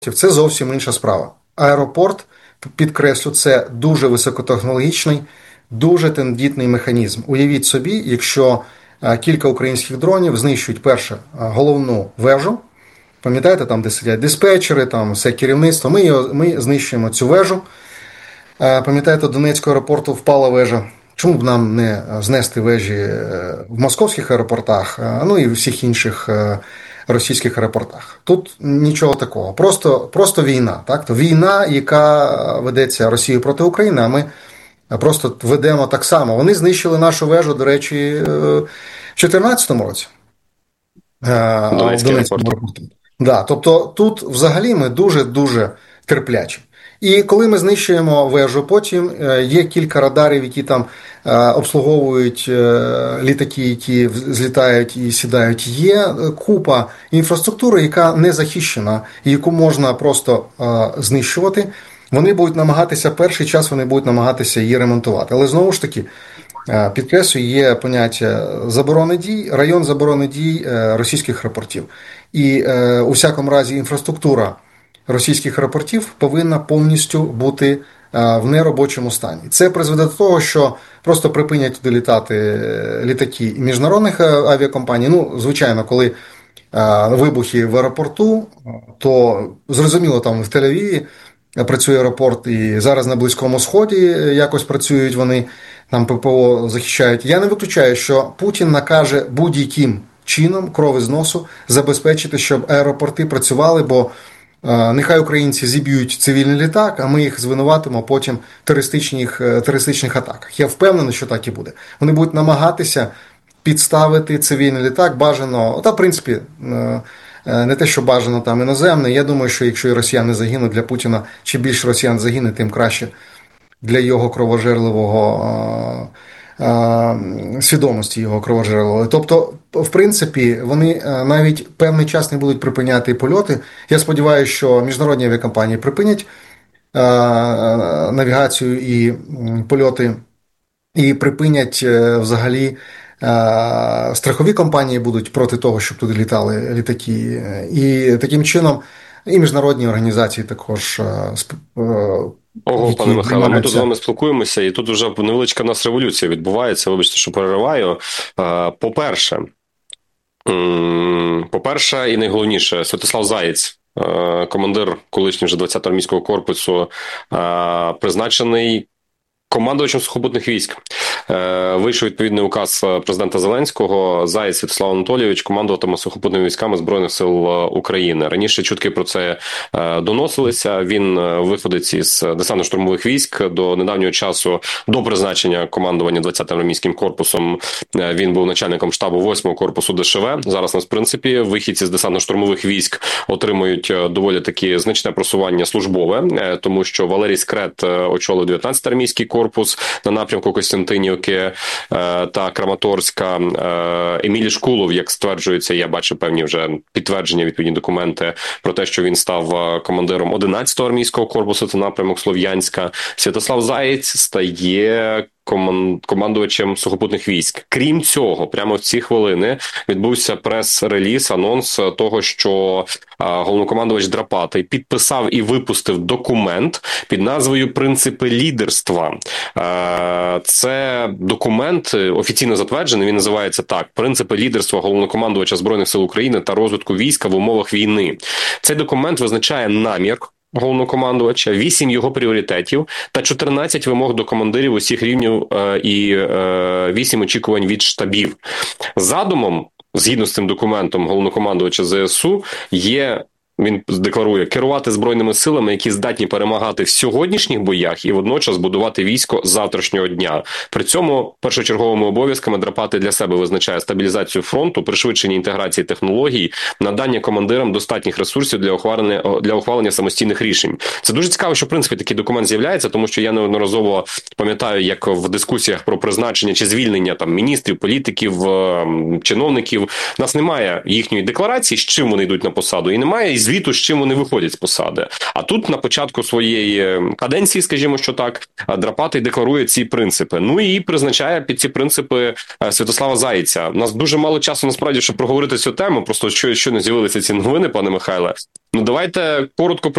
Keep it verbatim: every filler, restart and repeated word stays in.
це зовсім інша справа. Аеропорт, підкреслю, це дуже високотехнологічний, дуже тендітний механізм. Уявіть собі, якщо кілька українських дронів знищують перше головну вежу, пам'ятаєте, там, де сидять диспетчери, там все керівництво, ми, його, ми знищуємо цю вежу. Пам'ятаєте, до Донецького аеропорту впала вежа. Чому б нам не знести вежі в московських аеропортах, ну і в всіх інших російських аеропортах? Тут нічого такого. Просто, просто війна. Так? То війна, яка ведеться Росією проти України, а ми просто ведемо так само. Вони знищили нашу вежу, до речі, в дві тисячі чотирнадцятому році. Донецький аеропорт. Да, тобто тут взагалі ми дуже-дуже терплячі. І коли ми знищуємо вежу, потім є кілька радарів, які там обслуговують літаки, які злітають і сідають. Є купа інфраструктури, яка не захищена, і яку можна просто знищувати. Вони будуть намагатися, перший час вони будуть намагатися її ремонтувати. Але знову ж таки, підкреслюю, є поняття заборони дій, район заборони дій російських аеропортів. І у всякому разі інфраструктура російських аеропортів повинна повністю бути в неробочому стані. Це призведе до того, що просто припинять туди літати літаки міжнародних авіакомпаній. Ну, звичайно, коли вибухи в аеропорту, то зрозуміло, там в Тель-Авіві працює аеропорт, і зараз на Близькому Сході якось працюють вони, там ППО захищають. Я не виключаю, що Путін накаже будь-яким чином, кров із носу, забезпечити, щоб аеропорти працювали, бо нехай українці зіб'ють цивільний літак, а ми їх звинуватимо потім в терористичних, терористичних атаках. Я впевнений, що так і буде. Вони будуть намагатися підставити цивільний літак, бажано, та в принципі, не те, що бажано там іноземне. Я думаю, що якщо і росіяни загинуть для Путіна, чи більше росіян загине, тим краще для його кровожерливого свідомості його кровожерливої. Тобто, в принципі, вони навіть певний час не будуть припиняти польоти. Я сподіваюся, що міжнародні авіакомпанії припинять навігацію і польоти, і припинять взагалі страхові компанії будуть проти того, щоб туди літали літаки. І таким чином і міжнародні організації також. Ого, пане Михайло, ми тут з вами спілкуємося, і тут вже невеличка в нас революція відбувається, вибачте, що перериваю. По-перше, по-перше і найголовніше, Святослав Заєць, командир колишнього вже двадцятого армійського корпусу, призначений командувачем сухопутних військ. Вийшов відповідний указ президента Зеленського. Заєць Святослав Анатолійович командуватиме сухопутними військами Збройних сил України. Раніше чутки про це доносилися. Він виходить із десантно-штурмових військ. До недавнього часу, до призначення командування двадцятим армійським корпусом, він був начальником штабу восьмого корпусу Де Ше Ve. Зараз, нас, в принципі, вихідці з десантно-штурмових військ отримують доволі таки значне просування службове, тому що Валерій Скрет очолив дев'ятнадцятий армійський корпус на напрямку Костянтинівки та Краматорська. Емілій Шкулов, як стверджується, я бачу певні вже підтвердження, відповідні документи про те, що він став командиром одинадцятого армійського корпусу, це напрямок Слов'янська. Святослав Заєць стає командувачем сухопутних військ. Крім цього, прямо в ці хвилини відбувся прес-реліз, анонс того, що головнокомандувач Драпатий підписав і випустив документ під назвою «Принципи лідерства». Це документ офіційно затверджений, він називається так: «Принципи лідерства головнокомандувача Збройних сил України та розвитку війська в умовах війни». Цей документ визначає намір головнокомандувача, вісім його пріоритетів та чотирнадцять вимог до командирів усіх рівнів і вісім очікувань від штабів. Задумом, згідно з цим документом головнокомандувача Зе Ес У, є, він декларує, керувати збройними силами, які здатні перемагати в сьогоднішніх боях і водночас будувати військо завтрашнього дня. При цьому першочерговими обов'язками Драпатий для себе визначає стабілізацію фронту, пришвидшення інтеграції технологій, надання командирам достатніх ресурсів для ухвалення, для ухвалення самостійних рішень. Це дуже цікаво, що в принципі такий документ з'являється, тому що я неодноразово пам'ятаю, як в дискусіях про призначення чи звільнення там міністрів, політиків, чиновників, у нас немає їхньої декларації, з чим вони йдуть на посаду, і немає звільнення звіту, з чим вони виходять з посади. А тут на початку своєї каденції, скажімо, що так, Драпатий декларує ці принципи. Ну і призначає під ці принципи Святослава Заєця. У нас дуже мало часу, насправді, щоб проговорити цю тему, просто що, що не з'явилися ці новини, пане Михайле. Ну, давайте коротко